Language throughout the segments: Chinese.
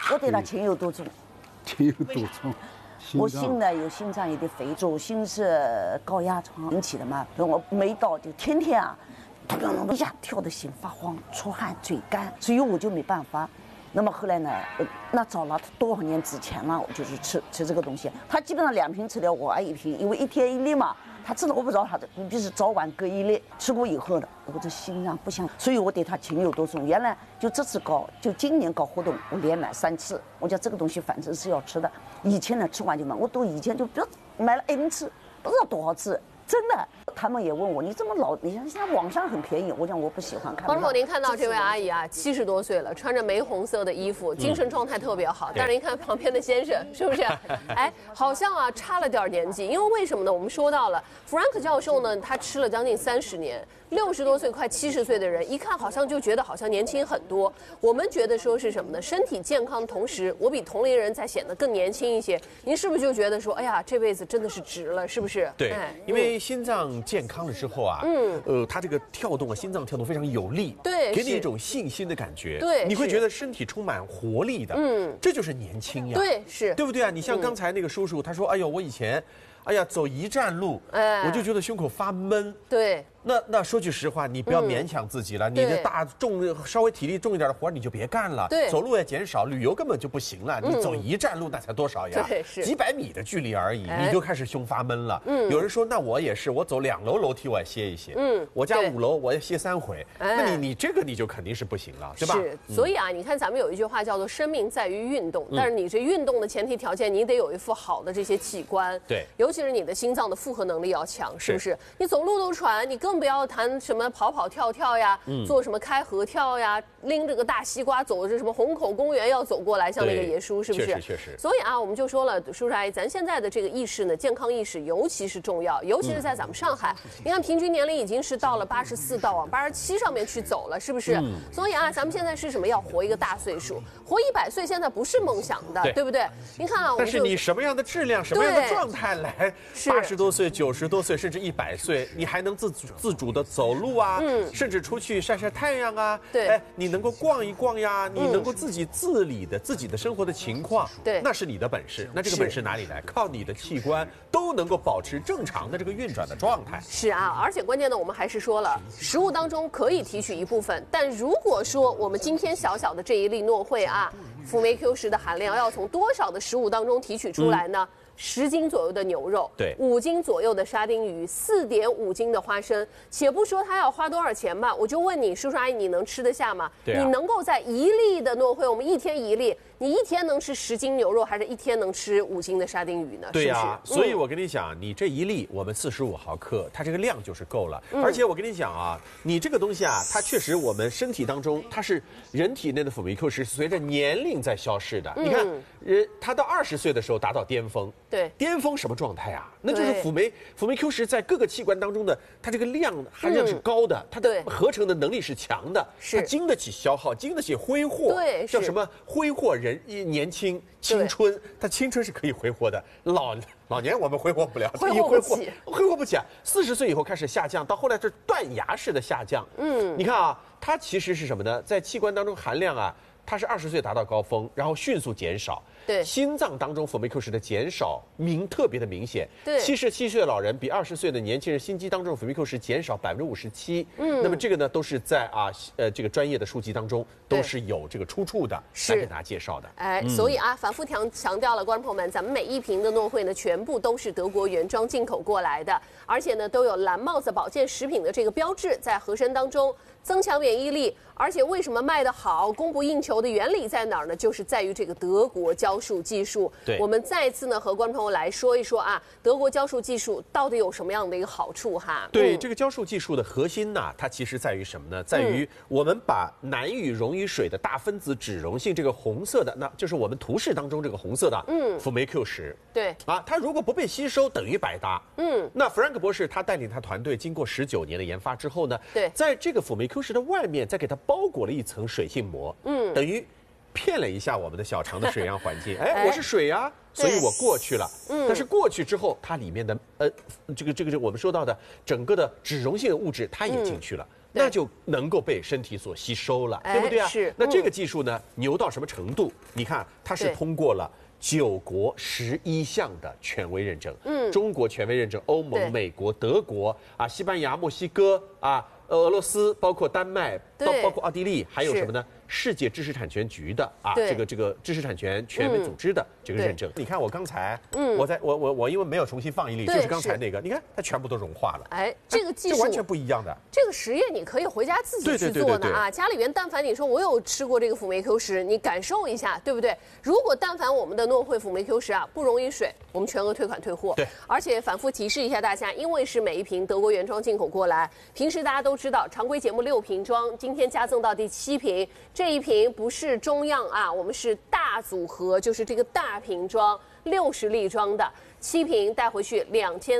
我对它情有独钟。 情有独钟。 我心呢有心脏有点肥，左心是高压疮引起的嘛，我每到就天天啊，一下跳得心发慌、出汗、嘴干，所以我就没办法。那么后来呢，那早了多少年之前了，我就是吃这个东西，他基本上2瓶吃了，我1瓶，因为1天1粒嘛。他吃了我不知道他的，必须早晚各1粒。吃过以后的，我这心脏不想，所以我对他情有独钟。原来就这次就今年搞活动，我连买3次。我讲这个东西反正是要吃的。以前呢吃完就买，我都以前就不要买了N次，不知道多少次，真的。他们也问我，你这么老，你像现在网上很便宜，我讲我不喜欢看。 观众，您看到这位阿姨啊，70多岁了，穿着玫红色的衣服，精神状态特别好。但是您看旁边的先生，是不是？哎，好像啊差了点年纪。因为为什么呢？我们说到了弗兰克教授呢，他吃了将近30年，60多岁快70岁的人，一看好像就觉得好像年轻很多。我们觉得说是什么呢？身体健康的同时，我比同龄人再显得更年轻一些。您是不是就觉得说，哎呀，这辈子真的是值了，是不是？ 对，因为心脏健康了之后啊，它这个跳动啊，心脏跳动非常有力， 对， 给你一种信心的感觉， 对， 你会觉得身体充满活力的，这就是年轻呀， 对，是对不对啊？你像刚才那个叔叔，他说，哎呦，我以前，哎呀，走1站路，我就觉得胸口发闷， 对。 那说句实话，你不要勉强自己了。你的稍微体力重一点的活你就别干了。 对， 走路也减少，旅游根本就不行了。你走1站路那才多少呀？ 对，是几百米的距离而已，你就开始胸发闷了。有人说，那我也是，我走2楼楼梯我也歇一歇。我家5楼我也歇3回。那你这个你就肯定是不行了，对吧？ 是，所以啊，你看咱们有一句话叫做“生命在于运动”，但是你这运动的前提条件，你得有一副好的这些器官。 对， 尤其是你的心脏的负荷能力要强，是不是？你走路都喘，你更不要谈什么跑跳呀，做什么开合跳呀，拎着个大西瓜走着什么虹口公园要走过来，像那个爷叔，是不是？ 确实。 所以啊，我们就说了，叔叔阿姨，咱现在的这个意识呢，健康意识尤其是重要，尤其是在咱们上海，你看平均年龄已经是到了84到往87上面去走了，是不是？所以啊，咱们现在是什么？要活一个大岁数，活100岁现在不是梦想的，对不对？您看啊， 但是你什么样的质量、什么样的状态来80多岁、90多岁，甚至100岁，你还能自主的走路啊，甚至出去晒晒太阳啊， 对， 哎，你能够逛一逛呀，你能够自己自理的自己的生活的情况， 对， 那是你的本事。那这个本事哪里来？靠你的器官都能够保持正常的这个运转的状态。 是啊，而且关键呢，我们还是说了，食物当中可以提取一部分，但如果说我们今天小小的这一粒糯慧啊，辅酶 Q10的含量要从多少的食物当中提取出来呢？10斤左右的牛肉， 对 ，5斤左右的沙丁鱼，4.5斤的花生。且不说它要花多少钱吧，我就问你，叔叔阿姨，你能吃得下吗？ 对啊， 你能够在1粒的糯慧，我们1天1粒，你1天能吃10斤牛肉，还是1天能吃5斤的沙丁鱼呢？ 对呀， 是不是？ 所以我跟你讲，你这1粒我们45毫克，它这个量就是够了。而且我跟你讲啊，你这个东西啊，它确实我们身体当中，它是人体内的辅酶 Q10是随着年龄在消逝的。你看，他到20岁的时候达到巅峰。 对， 巅峰什么状态啊？那就是辅酶 Q10在各个器官当中的它这个含量是高的，它的合成的能力是强的，它经得起消耗，经得起挥霍。 对， 叫什么挥霍年轻青春？它青春是可以挥霍的，老年我们挥霍不了， 挥霍不起啊！40岁以后开始下降，到后来是断崖式的下降。你看啊，它其实是什么呢？在器官当中含量啊，它是20岁达到高峰，然后迅速减少。 对， 心脏当中辅酶 Q10的减少特别的明显。 对 ，77岁的老人比20岁的年轻人心肌当中辅酶 Q10减少57%。那么这个呢，都是在这个专业的书籍当中都是有这个出处的，来给大家介绍的。 哎，所以啊，反复强调了，观众朋友们，咱们每一瓶的糯慧呢，全部都是德国原装进口过来的，而且呢，都有蓝帽子保健食品的这个标志在盒身当中，增强免疫力。而且为什么卖得好、供不应求的原理在哪儿呢？就是在于这个德国胶束技术。 对， 我们再次呢和观众朋友来说一说啊，德国胶束技术到底有什么样的一个好处哈？ 对，这个胶束技术的核心呢，它其实在于什么呢？在于我们把难以溶于水的大分子脂溶性这个红色的，那就是我们图示当中这个红色的，辅酶 Q10。 对啊，它如果不被吸收，等于白搭。那弗兰克博士他带领他团队经过19年的研发之后呢， 对， 在这个辅酶 Q10的外面再给它包裹了一层水性膜，等于骗了一下我们的小肠的水样环境。哎，我是水啊，所以我过去了。但是过去之后，它里面的这个我们说到的整个的脂溶性的物质，它也进去了。 那就能够被身体所吸收了，对不对啊？ 是。 那这个技术呢，牛到什么程度？你看，它是通过了9国11项的权威认证，中国权威认证，欧盟、美国、德国啊，西班牙、墨西哥啊。俄罗斯包括丹麦，包括奥地利，还有什么呢？世界知识产权局的啊，这个知识产权权威组织的这个认证。你看我刚才，我因为没有重新放一粒，就是刚才那个，你看它全部都融化了。 哎，这个技术完全不一样的。 这个实验你可以回家自己去做呢啊！家里边但凡你说我有吃过这个辅酶 Q 十，你感受一下，对不对？如果但凡我们的诺惠辅酶 Q 十啊不溶于水，我们全额退款退货。 对， 而且反复提示一下大家，因为是每一瓶德国原装进口过来，平时大家都知道，常规节目6瓶装，今天加赠到第7瓶，这一瓶不是中样啊，我们是大组合，就是这个大瓶装60粒装的。7瓶带回去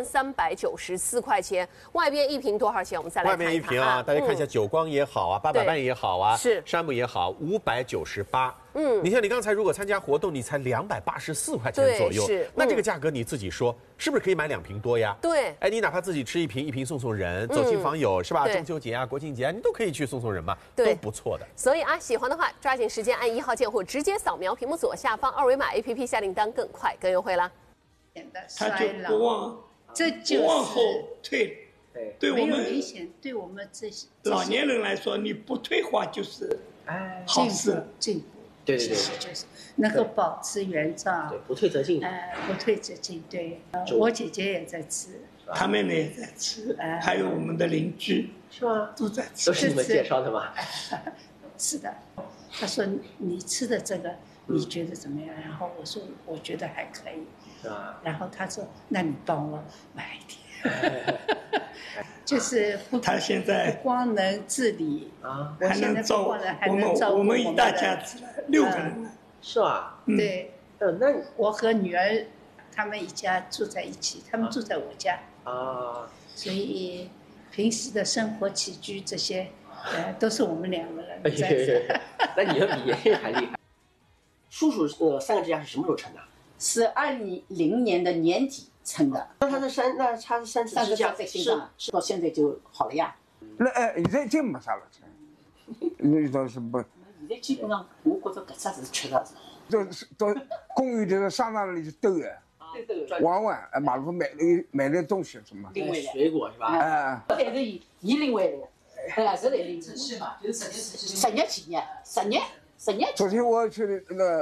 2394块钱，外边1瓶多少钱？我们再来看一看。 外面1瓶啊，大家看一下，久光也好啊，800半也好啊， 是山姆也好，598。你像你刚才如果参加活动，你才284块钱左右， 是。 那这个价格你自己说，是不是可以买2瓶多呀？ 对。 哎，你哪怕自己吃1瓶，1瓶送人，走亲访友是吧？中秋节啊、国庆节啊，你都可以去送人嘛，都不错的。 所以啊，喜欢的话，抓紧时间按1号键或直接扫描屏幕左下方2维码 APP 下订单，更快更优惠啦。 他就不往， 这就是不往后退。对我没有们明显，对我们这些老年人来说，你不退化就是好事。 进步， 对， 就是能够保持原状， 对，不退则进。 不退则进。对，我姐姐也在吃， 他妹妹也在吃，还有我们的邻居是吗？ 都在吃， 都是你们介绍的吗？ 是的，他说你吃的这个你觉得怎么样？然后我说我觉得还可以。然后他说：“那你帮我买一点。”就是他现在不光能自理啊， 还能照我们一大家子6个人了， 是吧？ 对， 那我和女儿他们一家住在一起，他们住在我家啊， 所以平时的生活起居这些，都是我们2个人在。 那你要比爷爷还厉害。叔叔3个支架是什么时候成的？ 是2020年的年底成的。 那他是3次支架在心脏，到现在就好了呀。 那现在就没啥了，那倒是不。 现在基本上，我觉着搿只是确实是。到公园头商场里去兜的，玩马路买点东西什么。 水果是吧？ 但是伊领回来的，是来领。 持续嘛，就是 10年起年，10年。 昨天我去那个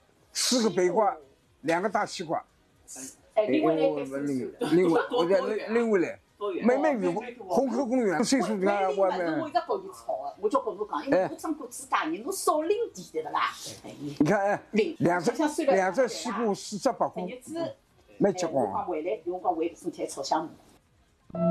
4个北瓜，2个大西瓜。 另外我再拎回来。没遇过虹口公园，岁数大我们。 我一直跟伊吵的，我就跟侬讲，因为我长过自家人，侬少领点的啦。 你看，2只西瓜4只8块，没结棍。 回来，我讲为身体炒项目，